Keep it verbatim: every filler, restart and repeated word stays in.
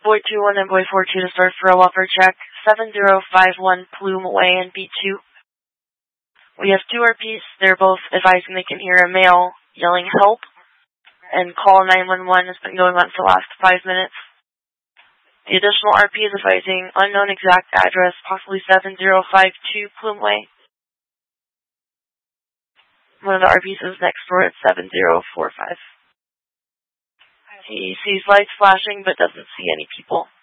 Boy two one and Boy four two to start for a whopper check. seven zero five one Plume Way and B two. We have two R Ps. They're both advising they can hear a male yelling help. And call nine one one has been going on for the last five minutes. The additional R P is advising unknown exact address, possibly seven zero five two Plume Way. One of the R Ps is next door at seven zero four five. He sees lights flashing but doesn't see any people.